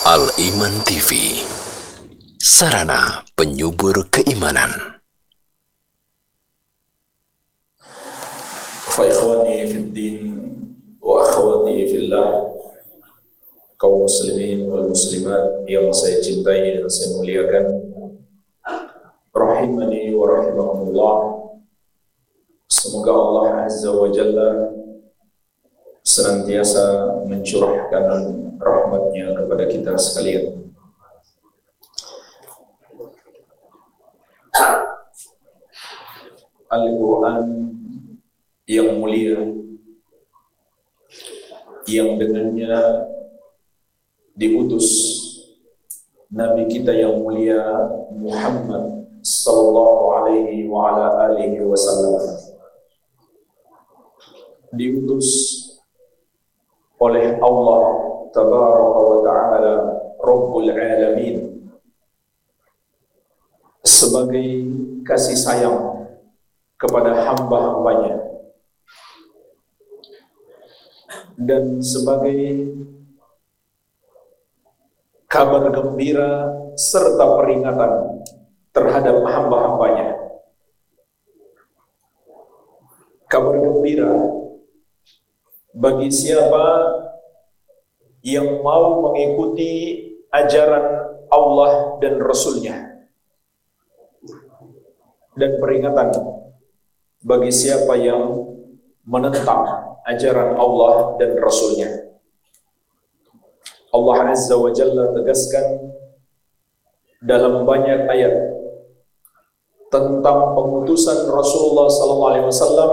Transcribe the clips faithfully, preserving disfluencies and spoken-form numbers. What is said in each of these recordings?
Al-Iman T V, sarana penyubur keimanan. Fa ikhwani fid din wa akhwati fillah, kaum muslimin wal muslimat yang saya cintai dan saya muliakan, rahimani wa rahimakumullah. Semoga Allah Azza wa Jalla senantiasa mencurahkan rahmatnya kepada kita sekalian. Al-Quran yang mulia, yang dengannya diutus Nabi kita yang mulia Muhammad sallallahu alaihi wa ala alihi wasallam, diutus oleh Allah tabaraka wa ta'ala Rabbul Alamin sebagai kasih sayang kepada hamba-hambanya dan sebagai kabar gembira serta peringatan terhadap hamba-hambanya. Kabar gembira bagi siapa yang mau mengikuti ajaran Allah dan Rasul-Nya, dan peringatan bagi siapa yang menentang ajaran Allah dan Rasul-Nya. Allah Azza wa Jalla tegaskan dalam banyak ayat tentang pengutusan Rasulullah sallallahu alaihi wasallam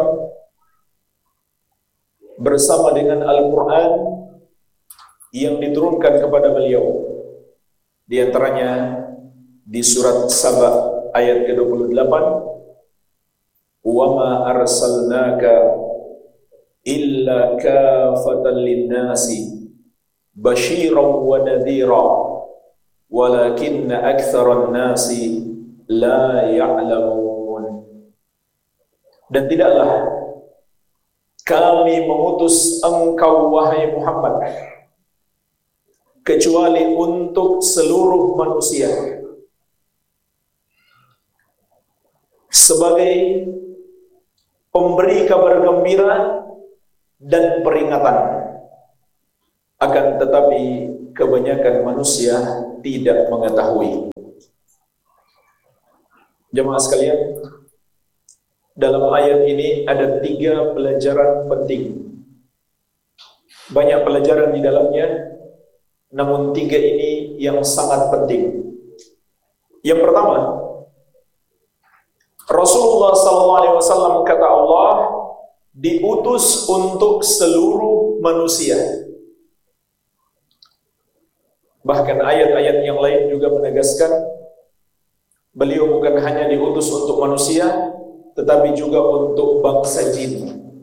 bersama dengan Al-Quran yang diturunkan kepada beliau. Di antaranya di surat Saba ayat ke dua puluh delapan, "Wa ma arsalnaka illa kafatan lin-nasi basyiran wa nadhira walakinna aktsaran nasi la ya'lamun." Dan tidaklah kami mengutus engkau wahai Muhammad kecuali untuk seluruh manusia sebagai pemberi kabar gembira dan peringatan. Akan tetapi kebanyakan manusia tidak mengetahui. Jemaah sekalian, dalam ayat ini ada tiga pelajaran penting. Banyak pelajaran di dalamnya, namun tiga ini yang sangat penting. Yang pertama, Rasulullah sallallahu alaihi wasallam kata Allah diutus untuk seluruh manusia. Bahkan ayat-ayat yang lain juga menegaskan beliau bukan hanya diutus untuk manusia, tetapi juga untuk bangsa jin.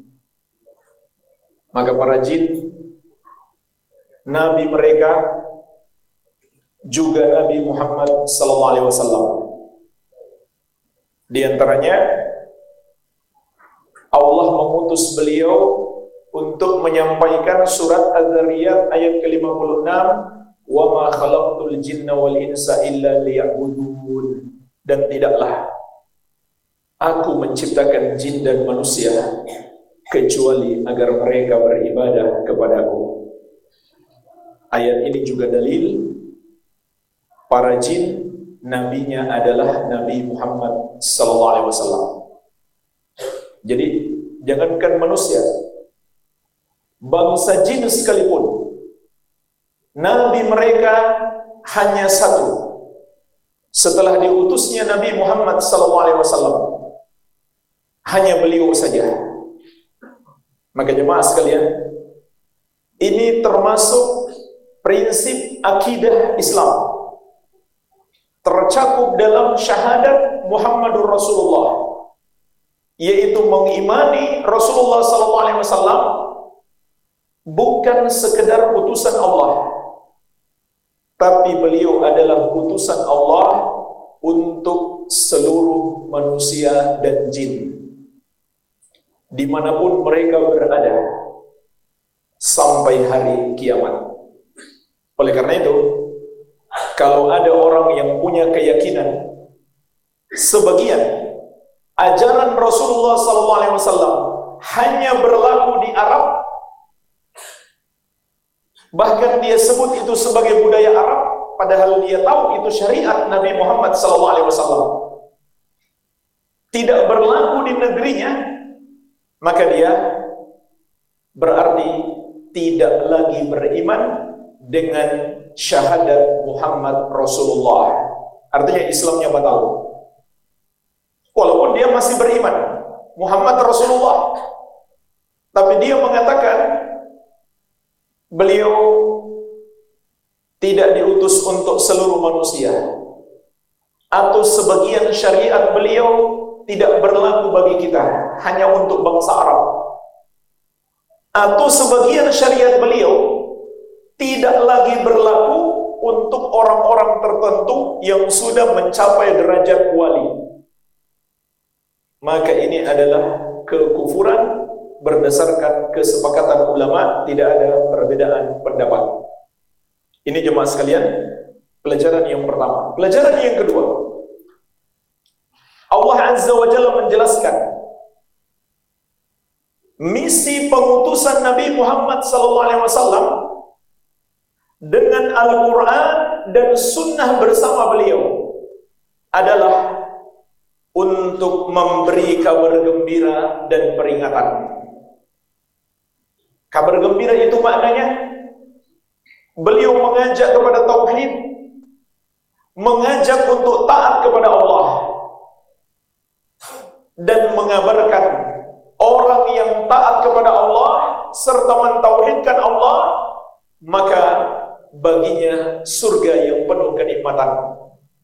Maka para jin, nabi mereka juga Nabi Muhammad sallallahu alaihi wasallam. Di antaranya Allah mengutus beliau untuk menyampaikan surat Az-Zariyat ayat ke lima puluh enam, "Wa ma khalaqtul jinna wal insa illa liya'budun." Dan tidaklah Aku menciptakan jin dan manusia kecuali agar mereka beribadah kepadaku. Ayat ini juga dalil para jin nabinya adalah Nabi Muhammad sallallahu alaihi wasallam. Jadi jangankan manusia, bangsa jin sekalipun nabi mereka hanya satu. Setelah diutusnya Nabi Muhammad sallallahu alaihi wasallam, hanya beliau saja. Maka jemaah sekalian, ini termasuk prinsip akidah Islam, tercakup dalam syahadat Muhammadur Rasulullah, yaitu mengimani Rasulullah sallallahu alaihi wasallam bukan sekedar utusan Allah, tapi beliau adalah utusan Allah untuk seluruh manusia dan jin, dimanapun mereka berada sampai hari kiamat. Oleh karena itu, Kalau ada orang yang punya keyakinan sebagian ajaran Rasulullah sallallahu alaihi wasallam hanya berlaku di Arab, bahkan dia sebut itu sebagai budaya Arab, padahal dia tahu itu syariat Nabi Muhammad sallallahu alaihi wasallam, tidak berlaku di negerinya, maka dia berarti tidak lagi beriman dengan syahadat Muhammad Rasulullah. Artinya Islamnya batal. Walaupun dia masih beriman Muhammad Rasulullah, tapi dia mengatakan beliau tidak diutus untuk seluruh manusia, atau sebagian syariat beliau tidak berlaku bagi kita, hanya untuk bangsa Arab, atau sebagian syariat beliau tidak lagi berlaku untuk orang-orang tertentu yang sudah mencapai derajat wali. Maka ini adalah kekufuran berdasarkan kesepakatan ulama, tidak ada perbedaan pendapat. Ini jemaah sekalian, pelajaran yang pertama. Pelajaran yang kedua, Allah Azza wa Jalla menjelaskan misi pengutusan Nabi Muhammad sallallahu alaihi wasallam dengan Al-Quran dan Sunnah bersama beliau adalah untuk memberi kabar gembira dan peringatan. Kabar gembira itu maknanya beliau mengajak kepada tauhid, mengajak untuk taat kepada Allah, dan mengabarkan orang yang taat kepada Allah serta mentauhidkan Allah, maka baginya surga yang penuh kenikmatan.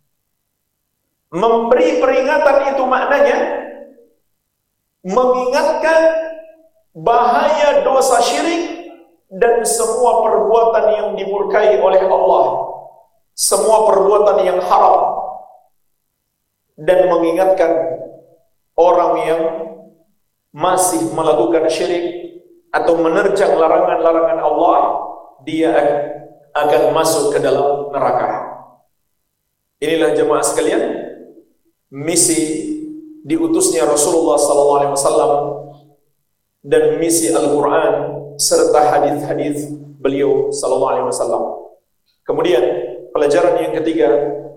Memberi peringatan itu maknanya mengingatkan bahaya dosa syirik dan semua perbuatan yang dimurkai oleh Allah, semua perbuatan yang haram, dan mengingatkan orang yang masih melakukan syirik atau menerjang larangan-larangan Allah, dia akan masuk ke dalam neraka. Inilah jemaah sekalian, misi diutusnya Rasulullah sallallahu alaihi wasallam dan misi Al-Quran serta hadis-hadis beliau sallallahu alaihi wasallam. Kemudian pelajaran yang ketiga,